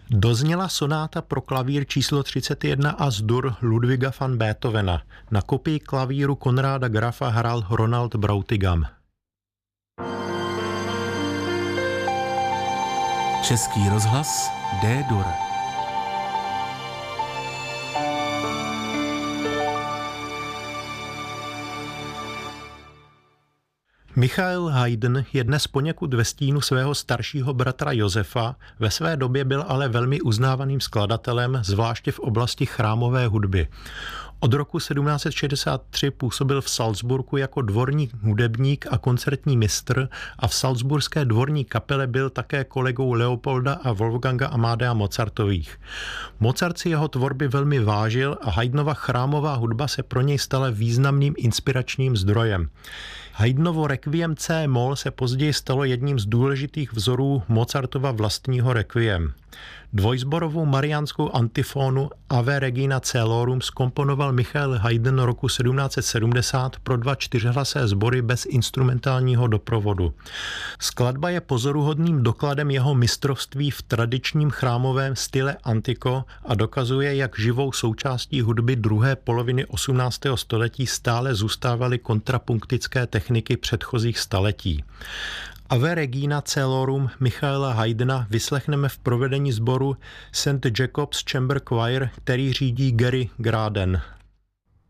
Dozněla sonáta pro klavír číslo 31 As-Dur Ludwiga van Beethovena. Na kopii klavíru Konráda Grafa hrál Ronald Brautigam. Český rozhlas D-dur. Michael Haydn je dnes poněkud ve stínu svého staršího bratra Josefa, ve své době byl ale velmi uznávaným skladatelem, zvláště v oblasti chrámové hudby. Od roku 1763 působil v Salzburgu jako dvorní hudebník a koncertní mistr a v salzburské dvorní kapele byl také kolegou Leopolda a Wolfganga Amadea Mozartových. Mozart si jeho tvorby velmi vážil a Haydnova chrámová hudba se pro něj stala významným inspiračním zdrojem. Haydnovo Requiem C-moll se později stalo jedním z důležitých vzorů Mozartova vlastního requiem. Dvojsborovou mariánskou antifónu Ave Regina Coelorum zkomponoval Michael Haydn roku 1770 pro 2 čtyřhlasé sbory bez instrumentálního doprovodu. Skladba je pozoruhodným dokladem jeho mistrovství v tradičním chrámovém style antiko a dokazuje, jak živou součástí hudby druhé poloviny 18. století stále zůstávaly kontrapunktické techniky předchozích staletí. Ave Regina Coelorum Michaela Haydna vyslechneme v provedení sboru St. Jacob's Chamber Choir, který řídí Gary Graden.